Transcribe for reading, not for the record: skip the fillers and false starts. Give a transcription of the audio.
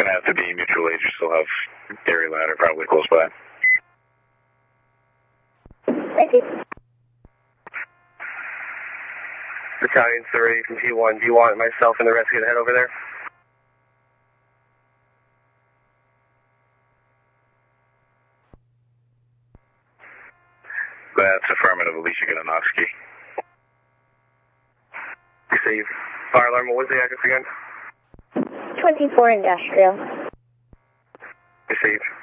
going to have to be mutual aid. You still have Gary Ladder probably close by. Thank you. Battalion 30 from T1, do you want myself and the rescue to head over there? That's affirmative, Alicia Ganonovsky. Receive. Fire alarm, what was the address again? 24 Industrial. Receive.